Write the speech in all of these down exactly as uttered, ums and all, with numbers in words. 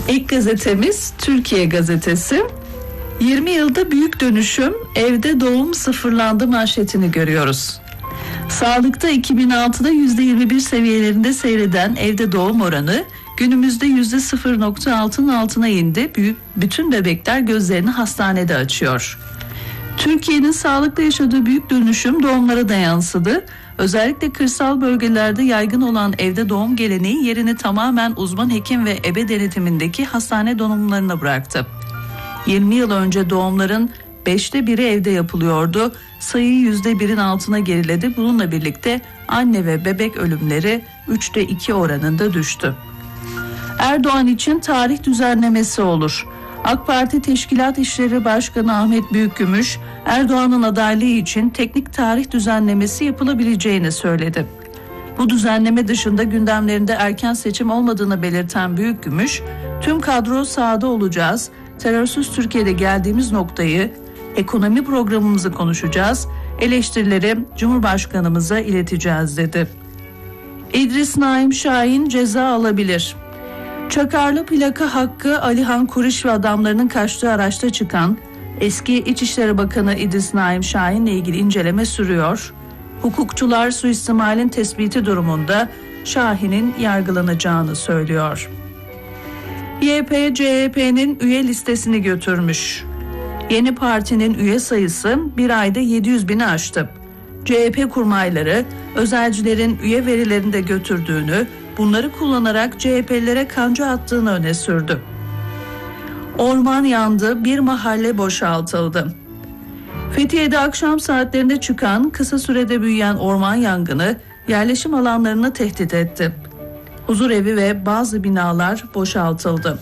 İlk gazetemiz Türkiye Gazetesi. yirmi yılda büyük dönüşüm, evde doğum sıfırlandı manşetini görüyoruz. Sağlıkta iki bin altıda yüzde yirmi bir seviyelerinde seyreden evde doğum oranı günümüzde yüzde sıfır virgül altının altına indi. Büyük, bütün bebekler gözlerini hastanede açıyor. Türkiye'nin sağlıkta yaşadığı büyük dönüşüm doğumlara da yansıdı. Özellikle kırsal bölgelerde yaygın olan evde doğum geleneği yerini tamamen uzman hekim ve ebe denetimindeki hastane donanımlarına bıraktı. yirmi yıl önce doğumların beşte biri evde yapılıyordu. Sayı yüzde birin altına geriledi. Bununla birlikte anne ve bebek ölümleri üçte iki oranında düştü. Erdoğan için tarih düzenlemesi olur. AK Parti Teşkilat İşleri Başkanı Ahmet Büyükgümüş, Erdoğan'ın adaylığı için teknik tarih düzenlemesi yapılabileceğini söyledi. Bu düzenleme dışında gündemlerinde erken seçim olmadığını belirten Büyükgümüş, tüm kadro sahada olacağız, terörsüz Türkiye'de geldiğimiz noktayı, ekonomi programımızı konuşacağız, eleştirileri Cumhurbaşkanımıza ileteceğiz dedi. İdris Naim Şahin ceza alabilir. Çakarlı plaka hakkı Alihan Kuriş ve adamlarının kaçtığı araçta çıkan eski İçişleri Bakanı İdris Naim Şahin'le ilgili inceleme sürüyor. Hukukçular suistimalin tespiti durumunda Şahin'in yargılanacağını söylüyor. Y P C H P'nin üye listesini götürmüş. Yeni partinin üye sayısı bir ayda yedi yüz bini aştı. C H P kurmayları özelcilerin üye verilerini de götürdüğünü, bunları kullanarak C H P'lilere kanca attığını öne sürdü. Orman yandı, bir mahalle boşaltıldı. Fethiye'de akşam saatlerinde çıkan, kısa sürede büyüyen orman yangını yerleşim alanlarını tehdit etti. Huzurevi ve bazı binalar boşaltıldı.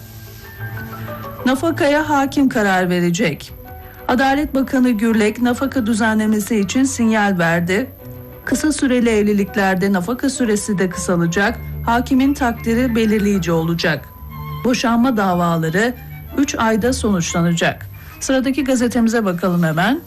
Nafakaya hakim karar verecek. Adalet Bakanı Gürlek nafaka düzenlemesi için sinyal verdi. Kısa süreli evliliklerde nafaka süresi de kısalacak, hakimin takdiri belirleyici olacak. Boşanma davaları üç ayda sonuçlanacak. Sıradaki gazetemize bakalım hemen.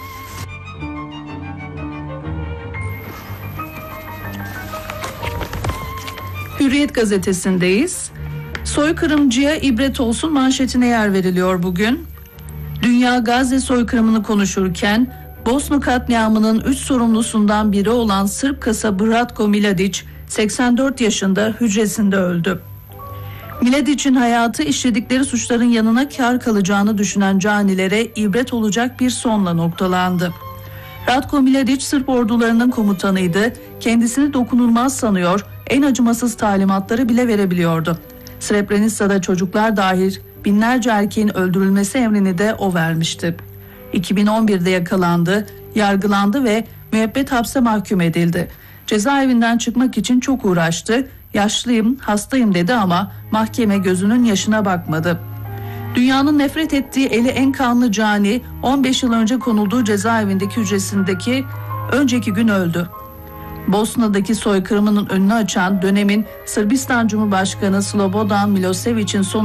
Hürriyet gazetesindeyiz. Soykırımcıya ibret olsun manşetine yer veriliyor bugün. Dünya Gazze soykırımını konuşurken Bosna katliamının üç sorumlusundan biri olan Sırp kasabı Ratko Mladić seksen dört yaşında hücresinde öldü. Mladić'in hayatı işledikleri suçların yanına kar kalacağını düşünen canilere ibret olacak bir sonla noktalandı. Ratko Mladić Sırp ordularının komutanıydı. Kendisini dokunulmaz sanıyor, en acımasız talimatları bile verebiliyordu. Srebrenica'da çocuklar dahil binlerce erkeğin öldürülmesi emrini de o vermişti. iki bin on birde yakalandı, yargılandı ve müebbet hapse mahkum edildi. Cezaevinden çıkmak için çok uğraştı. Yaşlıyım, hastayım dedi ama mahkeme gözünün yaşına bakmadı. Dünyanın nefret ettiği eli en kanlı cani on beş yıl önce konulduğu cezaevindeki hücresindeki önceki gün öldü. Bosna'daki soykırımının önünü açan dönemin Sırbistan Cumhurbaşkanı Slobodan Milosevic'in son